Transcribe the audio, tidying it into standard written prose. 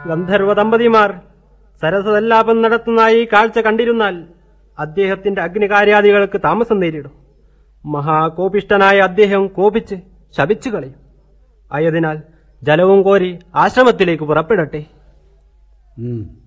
ഗന്ധർവ ദമ്പതിമാർ സരസല്ലാപം നടത്തുന്ന ഈ കാഴ്ച കണ്ടിരുന്നാൽ അദ്ദേഹത്തിന്റെ അഗ്നികാര്യാദികൾക്ക് താമസം നേരിടും. മഹാകോപിഷ്ടനായ അദ്ദേഹം കോപിച്ച് ശപിച്ചു കളയും. ആയതിനാൽ ജലവും കോരി ആശ്രമത്തിലേക്ക് പുറപ്പെടട്ടെ.